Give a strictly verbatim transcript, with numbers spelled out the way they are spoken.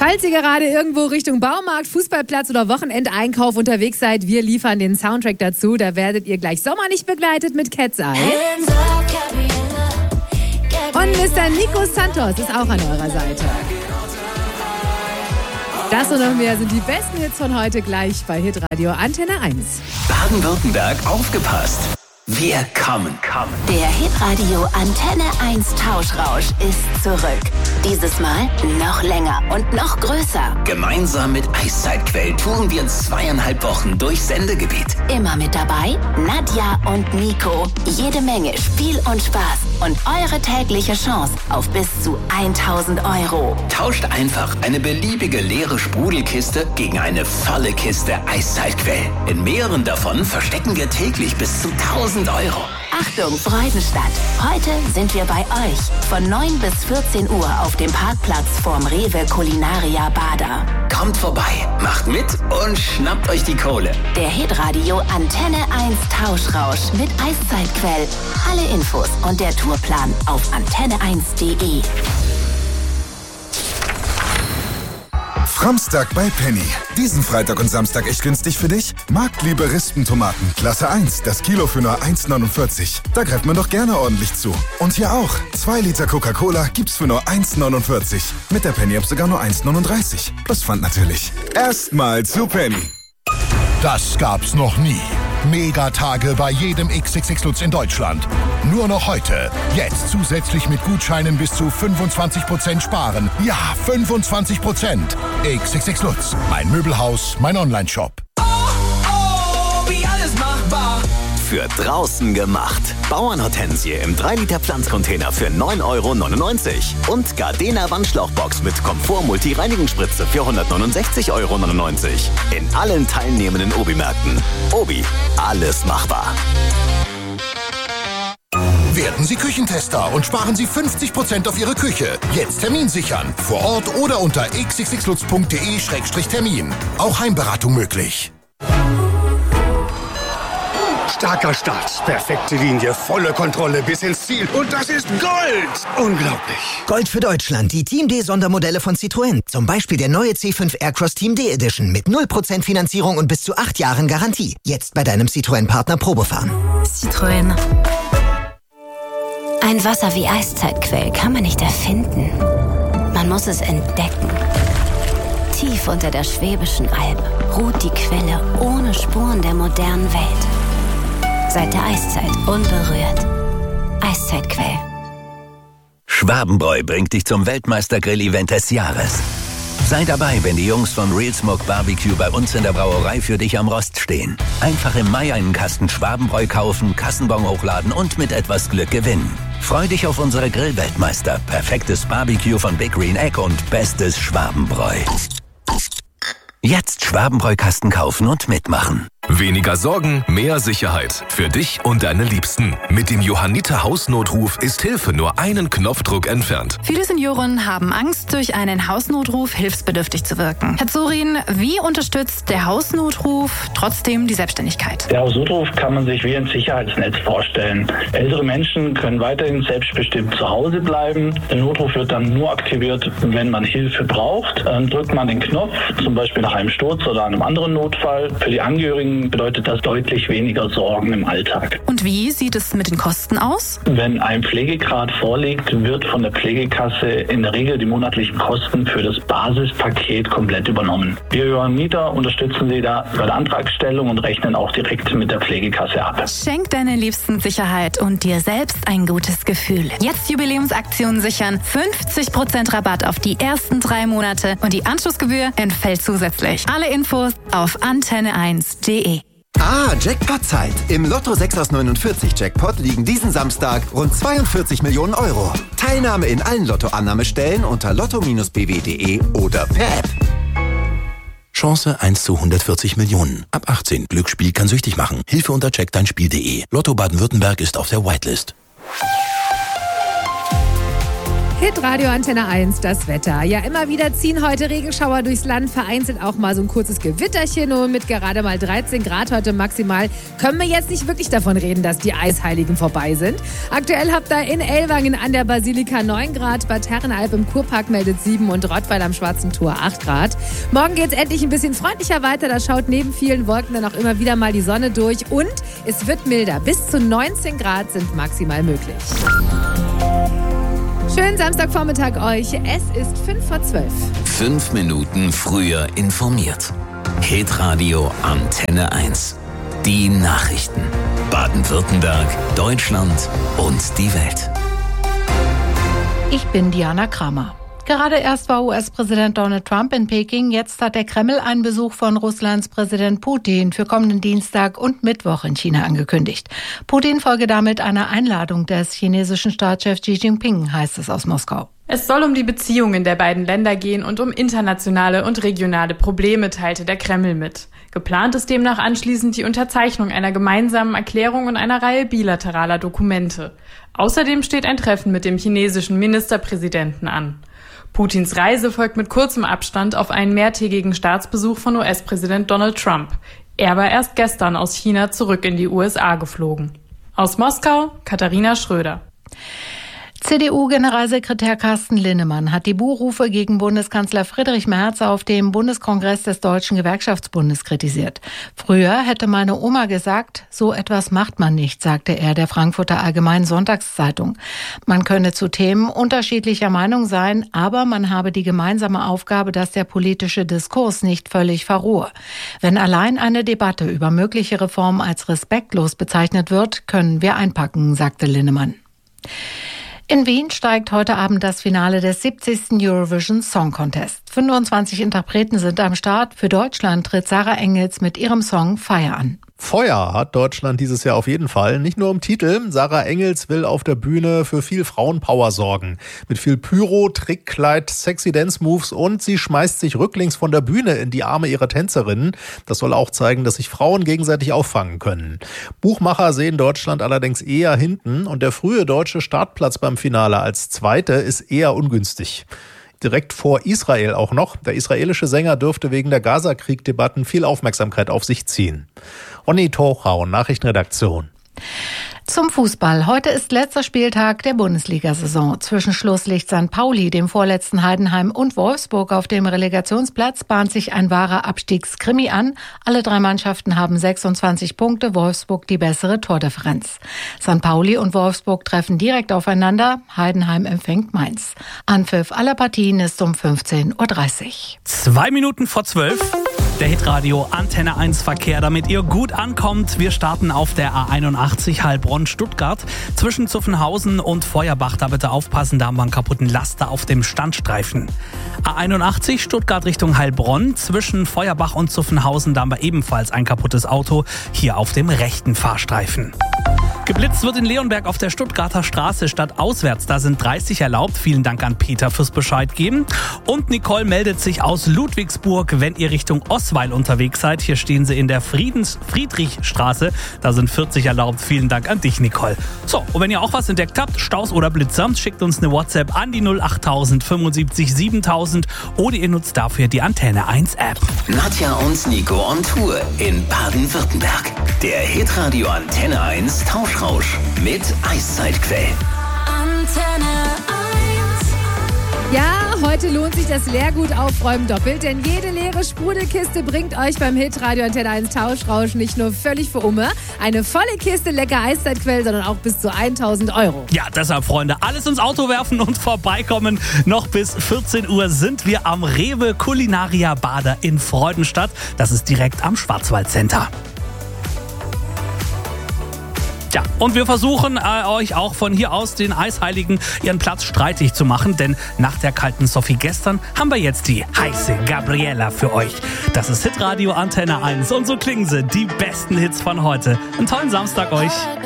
Falls ihr gerade irgendwo Richtung Baumarkt, Fußballplatz oder Wochenendeinkauf unterwegs seid, wir liefern den Soundtrack dazu. Da werdet ihr gleich sommerlich begleitet mit Cat's Eye. Und Mister Nico Santos ist auch an eurer Seite. Das und noch mehr sind die besten Hits von heute gleich bei Hitradio Antenne eins. Baden-Württemberg, aufgepasst! Wir kommen, kommen. Der Hitradio Antenne eins Tauschrausch ist zurück. Dieses Mal noch länger und noch größer. Gemeinsam mit Eiszeitquell touren wir in zweieinhalb Wochen durchs Sendegebiet. Immer mit dabei Nadja und Nico. Jede Menge Spiel und Spaß und eure tägliche Chance auf bis zu tausend Euro. Tauscht einfach eine beliebige leere Sprudelkiste gegen eine volle Kiste Eiszeitquell. In mehreren davon verstecken wir täglich bis zu tausend Euro. Achtung, Freudenstadt. Heute sind wir bei euch. Von neun bis vierzehn Uhr auf dem Parkplatz vorm Rewe Culinaria Bader. Kommt vorbei, macht mit und schnappt euch die Kohle. Der Hitradio Antenne eins Tauschrausch mit Eiszeitquell. Alle Infos und der Tourplan auf antenne eins punkt de. Framstag bei Penny. Diesen Freitag und Samstag echt günstig für dich? Marktliebe Rispentomaten, Klasse eins, das Kilo für nur eins neunundvierzig. Da greift man doch gerne ordentlich zu. Und hier auch. zwei Liter Coca-Cola gibt's für nur eins neunundvierzig. Mit der Penny-App sogar nur eins neununddreißig. Plus Pfand natürlich. Erstmal zu Penny. Das gab's noch nie. Megatage bei jedem X X X Lutz in Deutschland. Nur noch heute. Jetzt zusätzlich mit Gutscheinen bis zu fünfundzwanzig Prozent sparen. Ja, fünfundzwanzig Prozent. X X X Lutz. Mein Möbelhaus, mein Onlineshop. Oh, oh, wie alles machbar. Für draußen gemacht. Bauernhortensie im drei Liter Pflanzcontainer für neun Euro neunundneunzig. Und Gardena Wandschlauchbox mit Komfort-Multi-Reinigungsspritze für hundertneunundsechzig Euro neunundneunzig. In allen teilnehmenden Obi-Märkten. Obi, alles machbar. Werden Sie Küchentester und sparen Sie fünfzig Prozent auf Ihre Küche. Jetzt Termin sichern. Vor Ort oder unter x x x lutz punkt de Schrägstrich Termin. Auch Heimberatung möglich. Starker Start, perfekte Linie, volle Kontrolle bis ins Ziel. Und das ist Gold! Unglaublich. Gold für Deutschland, die Team D Sondermodelle von Citroën. Zum Beispiel der neue C fünf Aircross Team D Edition mit null Prozent Finanzierung und bis zu acht Jahren Garantie. Jetzt bei deinem Citroën-Partner Probefahren. Citroën. Ein Wasser wie Eiszeitquell kann man nicht erfinden. Man muss es entdecken. Tief unter der Schwäbischen Alb ruht die Quelle ohne Spuren der modernen Welt. Seit der Eiszeit unberührt. Eiszeitquell. Schwabenbräu bringt dich zum Weltmeistergrill-Event des Jahres. Sei dabei, wenn die Jungs von Real Smoke Barbecue bei uns in der Brauerei für dich am Rost stehen. Einfach im Mai einen Kasten Schwabenbräu kaufen, Kassenbon hochladen und mit etwas Glück gewinnen. Freu dich auf unsere Grillweltmeister, perfektes Barbecue von Big Green Egg und bestes Schwabenbräu. Jetzt Schwabenbräu-Kasten kaufen und mitmachen. Weniger Sorgen, mehr Sicherheit. Für dich und deine Liebsten. Mit dem Johanniter Hausnotruf ist Hilfe nur einen Knopfdruck entfernt. Viele Senioren haben Angst, durch einen Hausnotruf hilfsbedürftig zu wirken. Herr Zorin, wie unterstützt der Hausnotruf trotzdem die Selbstständigkeit? Der Hausnotruf kann man sich wie ein Sicherheitsnetz vorstellen. Ältere Menschen können weiterhin selbstbestimmt zu Hause bleiben. Der Notruf wird dann nur aktiviert, wenn man Hilfe braucht. Dann drückt man den Knopf, zum Beispiel nach einem Sturz oder einem anderen Notfall. Für die Angehörigen bedeutet das deutlich weniger Sorgen im Alltag. Und wie sieht es mit den Kosten aus? Wenn ein Pflegegrad vorliegt, wird von der Pflegekasse in der Regel die monatlichen Kosten für das Basispaket komplett übernommen. Wir Johanniter unterstützen Sie da bei der Antragstellung und rechnen auch direkt mit der Pflegekasse ab. Schenk deinen Liebsten Sicherheit und dir selbst ein gutes Gefühl. Jetzt Jubiläumsaktionen sichern, fünfzig Prozent Rabatt auf die ersten drei Monate und die Anschlussgebühr entfällt zusätzlich. Alle Infos auf antenne eins punkt de. Ah, Jackpot-Zeit. Im Lotto sechs aus neunundvierzig Jackpot liegen diesen Samstag rund zweiundvierzig Millionen Euro. Teilnahme in allen Lottoannahmestellen unter lotto Bindestrich b w punkt de oder per App. Chance eins zu hundertvierzig Millionen. Ab achtzehn. Glücksspiel kann süchtig machen. Hilfe unter check dein Spiel punkt de. Lotto Baden-Württemberg ist auf der Whitelist. Hitradio Antenne eins, das Wetter. Ja, immer wieder ziehen heute Regenschauer durchs Land, vereinzelt auch mal so ein kurzes Gewitterchen. Und mit gerade mal dreizehn Grad heute maximal können wir jetzt nicht wirklich davon reden, dass die Eisheiligen vorbei sind. Aktuell habt ihr in Ellwangen an der Basilika neun Grad, Bad Herrenalb im Kurpark meldet sieben und Rottweil am Schwarzen Tor acht Grad. Morgen geht's endlich ein bisschen freundlicher weiter, da schaut neben vielen Wolken dann auch immer wieder mal die Sonne durch. Und es wird milder, bis zu neunzehn Grad sind maximal möglich. Schönen Samstagvormittag euch. Es ist fünf vor zwölf. Fünf Minuten früher informiert. Hitradio Antenne eins. Die Nachrichten. Baden-Württemberg, Deutschland und die Welt. Ich bin Diana Kramer. Gerade erst war U S-Präsident Donald Trump in Peking. Jetzt hat der Kreml einen Besuch von Russlands Präsident Putin für kommenden Dienstag und Mittwoch in China angekündigt. Putin folge damit einer Einladung des chinesischen Staatschefs Xi Jinping, heißt es aus Moskau. Es soll um die Beziehungen der beiden Länder gehen und um internationale und regionale Probleme, teilte der Kreml mit. Geplant ist demnach anschließend die Unterzeichnung einer gemeinsamen Erklärung und einer Reihe bilateraler Dokumente. Außerdem steht ein Treffen mit dem chinesischen Ministerpräsidenten an. Putins Reise folgt mit kurzem Abstand auf einen mehrtägigen Staatsbesuch von U S-Präsident Donald Trump. Er war erst gestern aus China zurück in die U S A geflogen. Aus Moskau, Katharina Schröder. C D U-Generalsekretär Carsten Linnemann hat die Buhrufe gegen Bundeskanzler Friedrich Merz auf dem Bundeskongress des Deutschen Gewerkschaftsbundes kritisiert. Früher hätte meine Oma gesagt, so etwas macht man nicht, sagte er der Frankfurter Allgemeinen Sonntagszeitung. Man könne zu Themen unterschiedlicher Meinung sein, aber man habe die gemeinsame Aufgabe, dass der politische Diskurs nicht völlig verrohe. Wenn allein eine Debatte über mögliche Reformen als respektlos bezeichnet wird, können wir einpacken, sagte Linnemann. In Wien steigt heute Abend das Finale des siebzigsten Eurovision Song Contest. fünfundzwanzig Interpreten sind am Start. Für Deutschland tritt Sarah Engels mit ihrem Song Fire an. Feuer hat Deutschland dieses Jahr auf jeden Fall. Nicht nur im Titel. Sarah Engels will auf der Bühne für viel Frauenpower sorgen. Mit viel Pyro, Trickkleid, sexy Dance-Moves und sie schmeißt sich rücklings von der Bühne in die Arme ihrer Tänzerinnen. Das soll auch zeigen, dass sich Frauen gegenseitig auffangen können. Buchmacher sehen Deutschland allerdings eher hinten und der frühe deutsche Startplatz beim Finale als Zweite ist eher ungünstig. Direkt vor Israel auch noch. Der israelische Sänger dürfte wegen der Gaza-Krieg-Debatten viel Aufmerksamkeit auf sich ziehen. Onni Tochau, Nachrichtenredaktion. Zum Fußball. Heute ist letzter Spieltag der Bundesliga-Saison. Zwischen Schlusslicht Sankt Pauli, dem vorletzten Heidenheim und Wolfsburg auf dem Relegationsplatz bahnt sich ein wahrer Abstiegskrimi an. Alle drei Mannschaften haben sechsundzwanzig Punkte, Wolfsburg die bessere Tordifferenz. Sankt Pauli und Wolfsburg treffen direkt aufeinander. Heidenheim empfängt Mainz. Anpfiff aller Partien ist um fünfzehn Uhr dreißig. Zwei Minuten vor zwölf. Der Hitradio Antenne eins Verkehr, damit ihr gut ankommt. Wir starten auf der A einundachtzig Heilbronn-Stuttgart. Zwischen Zuffenhausen und Feuerbach, da bitte aufpassen, da haben wir einen kaputten Laster auf dem Standstreifen. A einundachtzig Stuttgart Richtung Heilbronn. Zwischen Feuerbach und Zuffenhausen, da haben wir ebenfalls ein kaputtes Auto, hier auf dem rechten Fahrstreifen. Geblitzt wird in Leonberg auf der Stuttgarter Straße statt auswärts. Da sind dreißig erlaubt. Vielen Dank an Peter fürs Bescheid geben. Und Nicole meldet sich aus Ludwigsburg, wenn ihr Richtung Osweil unterwegs seid. Hier stehen sie in der Friedens Friedrichstraße. Da sind vierzig erlaubt. Vielen Dank an dich, Nicole. So, und wenn ihr auch was entdeckt habt, Staus oder Blitzer, schickt uns eine WhatsApp an die null acht null fünfundsiebzig siebentausend oder ihr nutzt dafür die Antenne eins App. Nadja und Nico on Tour in Baden-Württemberg. Der Hitradio Antenne eins Tauschrausch mit Eiszeitquell. Antenne eins. Ja, heute lohnt sich das Leergut aufräumen doppelt, denn jede leere Sprudelkiste bringt euch beim Hitradio Antenne eins Tauschrausch nicht nur völlig für Umme, eine volle Kiste lecker Eiszeitquell, sondern auch bis zu tausend Euro. Ja, deshalb, Freunde, alles ins Auto werfen und vorbeikommen. Noch bis vierzehn Uhr sind wir am Rewe Culinaria Bader in Freudenstadt. Das ist direkt am Schwarzwaldcenter. Ja, und wir versuchen äh, euch auch von hier aus den Eisheiligen ihren Platz streitig zu machen, denn nach der kalten Sophie gestern haben wir jetzt die heiße Gabriella für euch. Das ist Hitradio Antenne eins und so klingen sie, die besten Hits von heute. Einen tollen Samstag euch.